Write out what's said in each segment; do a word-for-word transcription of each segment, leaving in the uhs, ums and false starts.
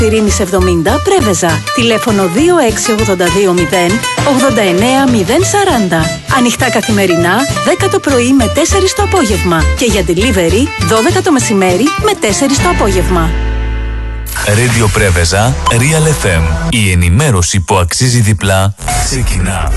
Ειρήνης εβδομήντα Πρέβεζα. Τηλέφωνο δύο έξι οκτώ δύο μηδέν ογδόντα εννέα μηδέν σαράντα. Ανοιχτά καθημερινά δέκα το πρωί με τέσσερις το απόγευμα. Και για delivery δώδεκα το μεσημέρι με τέσσερις το απόγευμα. Radio Πρέβεζα, Real εφ εμ. Η ενημέρωση που αξίζει διπλά ξεκινά.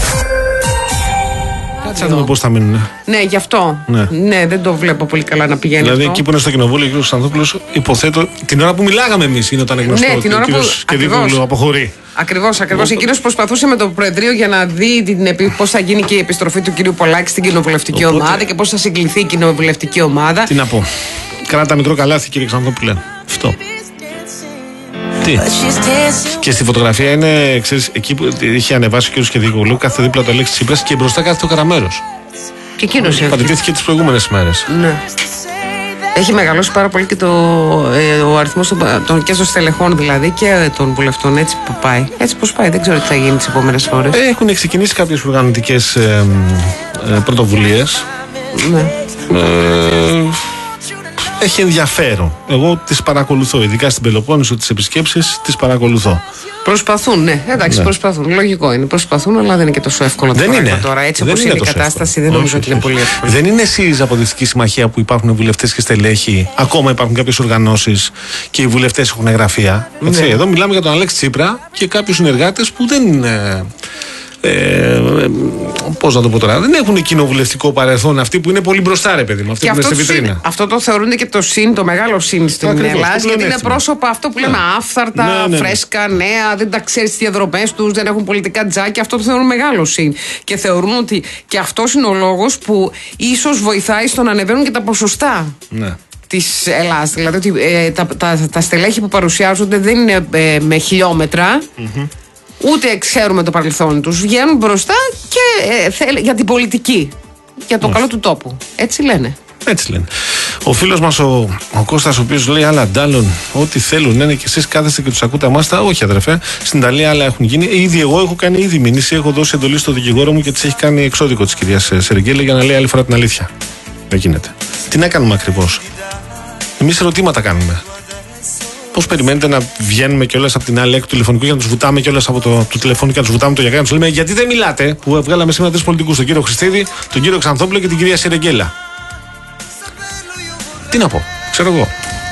Κάτσε να δούμε πώς θα μείνουν. Ναι, γι' αυτό. Ναι. ναι, δεν το βλέπω πολύ καλά να πηγαίνει. Δηλαδή, αυτό. εκεί που είναι στο κοινοβούλιο, ο κ. Κωνσταντόπουλος, υποθέτω την ώρα που μιλάγαμε εμείς είναι όταν γνωστό Ναι, ότι την ο ώρα κ. που- Κεδίκογλου αποχωρεί. Ακριβώς, ακριβώς. Εκείνος προσπαθούσε με το Προεδρείο για να δει την, επι- πώς θα γίνει και η επιστροφή του κ. Πολάκη στην κοινοβουλευτική Οπότε- ομάδα και πώς θα συγκληθεί η κοινοβουλευτική ομάδα. Τι να πω. Κράτα μικρό καλάθι, κύριε Ξανθόπουλε. Αυτό. Τι. Και στη φωτογραφία είναι, ξέρεις, εκεί που είχε ανεβάσει ο κ. Κεδίκογλου, κάθε δίπλα το Αλέξη Τσίπρας και μπροστά κάθεται ο Καραμέρος. Και εκείνος έχει. Πατητήθηκε τις προηγούμενες μέρες. Ναι. Έχει μεγαλώσει πάρα πολύ και το, ε, ο αριθμός των, των, και των στελεχών δηλαδή και των βουλευτών. Έτσι που πάει. Έτσι πως πάει. Δεν ξέρω τι θα γίνει τις επόμενες ώρες. Έχουν ξεκινήσει κάποιες οργανωτικές ε, ε, πρωτοβουλίες. Ναι. Ε, έχει ενδιαφέρον. Εγώ τις παρακολουθώ, ειδικά στην Πελοπόννησο, τις επισκέψεις, τις παρακολουθώ. Προσπαθούν, ναι. Εντάξει, Ναι. προσπαθούν. Λογικό είναι. Προσπαθούν, αλλά δεν είναι και τόσο εύκολο Δεν το είναι. πράγμα τώρα. Έτσι Δεν όπως είναι είναι η τόσο κατάσταση, εύκολο. δεν νομίζω Όχι, ότι είναι όχι. πολύ εύκολο. Δεν είναι ΣΥΡΙΖΑ Αποδευτική Συμμαχία που υπάρχουν βουλευτές και στελέχοι. Ακόμα υπάρχουν κάποιες οργανώσεις και οι βουλευτές έχουν γραφεία. Έτσι. Ναι. Εδώ μιλάμε για τον Αλέξη Τσίπρα και κάποιους συνεργάτες που δεν είναι. Ε, ε, πώς να το πω τώρα, δεν έχουν κοινοβουλευτικό παρελθόν αυτοί που είναι πολύ μπροστά, ρε παιδί μου. Αυτοί Και που είναι αυτό, στη το βιτρίνα. συν, αυτό το θεωρούν και το συν, το μεγάλο συν στην Ακριβώς, το Ελλάδα, γιατί είναι πλεονέκτημα. πρόσωπα αυτό που λέμε άφθαρτα, Ναι, ναι, ναι. φρέσκα, νέα, δεν τα ξέρει τι διαδρομές τους, δεν έχουν πολιτικά τζάκια. Αυτό το θεωρούν μεγάλο συν. Και θεωρούν ότι και αυτό είναι ο λόγος που ίσως βοηθάει στο να ανεβαίνουν και τα ποσοστά. Ναι. Της Ελλάδας. Δηλαδή ότι ε, τα, τα, τα στελέχη που παρουσιάζονται δεν είναι ε, με χιλιόμετρα, mm-hmm. ούτε ξέρουμε το παρελθόν τους. Βγαίνουν μπροστά και ε, θέλ, για την πολιτική. Για το Όχι. καλό του τόπου. Έτσι λένε. Έτσι λένε. Ο φίλος μας ο, ο Κώστας, ο οποίος λέει άλλα αντάλλων, ό,τι θέλουν είναι και εσείς κάθεστε και τους ακούτε αμάστα. Όχι, αδερφέ. Στην Ιταλία άλλα έχουν γίνει. Ήδη εγώ έχω κάνει ήδη μήνυση, έχω δώσει εντολή στο δικηγόρο μου και της έχει κάνει εξώδικο της κυρίας Σερεγγέλη για να λέει άλλη φορά την αλήθεια. Δεν γίνεται. Τι να κάνουμε ακριβώς. Εμείς ερωτήματα κάνουμε. Πώς περιμένετε να βγαίνουμε κιόλας από την άλλη έκτη του τηλεφωνικού για να τους βουτάμε κιόλας από το, το τηλεφώνο και να τους βουτάμε το γιακά, να τους λέμε γιατί δεν μιλάτε, που βγάλαμε σήμερα τρεις πολιτικούς, τον κύριο Χριστίδη, τον κύριο Ξανθόπουλο και την κυρία Σερεγγέλα. Τι να πω, ξέρω εγώ.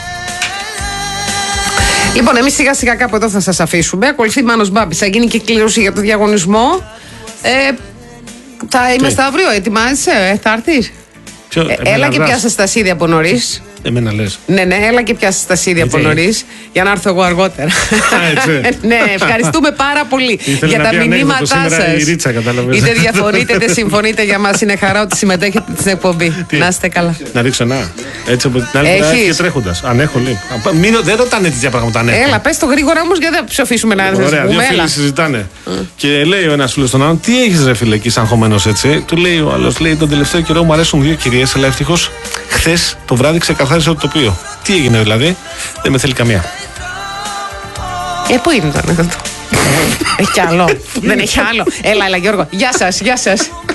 Λοιπόν, εμείς σιγά σιγά κάπου εδώ θα σας αφήσουμε. Ακολουθεί Μάνος Μπάμπης. Θα γίνει και κλήρωση για το διαγωνισμό. Ε, θα είμαστε αύριο, ετοιμάζεσαι, ε, θα έρθεις. Ποιο, Ε, εμένα έλα και βρας. πιάσε τα σίδια από νωρίς. Εμένα λες. Ναι, ναι, έλα και πιάσε τα σίδια από Γιατί? νωρίς για να έρθω εγώ αργότερα. έτσι. Ναι, ευχαριστούμε πάρα πολύ Ήθελε για να τα πει ανέκδοτο μηνύματά σήμερα σας. η Ρίτσα, κατάλαβες. Είτε διαφωνείτε είτε συμφωνείτε, για μας είναι χαρά ότι συμμετέχετε στην εκπομπή. Να είστε καλά. Να ρίξω ένα. Έτσι από την άλλη μεριά Έχεις? και τρέχοντας. Αν έχω λίγο. Α, Μην, δεν ρωτάνε τέτοια πράγματα. Αν έχω. Έλα, πες το γρήγορα όμως γιατί δεν ψοφήσουμε να Ωραία, δύο πούμε. φίλοι Έλα. συζητάνε. Και λέει ο ένας φίλος στον άλλον, τι έχεις ρε φίλε εκεί σαν χωμένος έτσι. Του λέει ο άλλος, λέει τον τελευταίο καιρό μου αρέσουν δύο κυρίες, αλλά ευτυχώς χθες το βράδυ ξεκαθάρισε το τοπίο. Τι έγινε δηλαδή, δεν με θέλει καμία. Ε, πού είναι το ανέκδοτο. Έχει κι άλλο. Δεν έχει άλλο. Έλα, έλα, Γιώργο. Γεια σας, γεια σας.